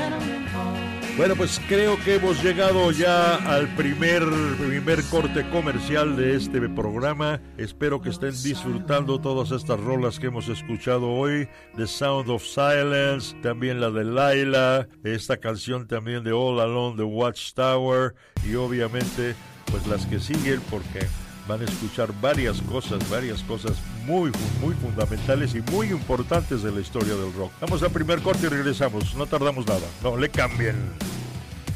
Bueno, pues creo que hemos llegado ya al primer corte comercial de este programa. Espero que estén disfrutando todas estas rolas que hemos escuchado hoy. The Sound of Silence, también la de Laila, esta canción también de All Along the Watchtower y obviamente pues las que siguen, porque van a escuchar varias cosas muy fundamentales y muy importantes de la historia del rock. Vamos al primer corte y regresamos, no tardamos nada, no le cambien.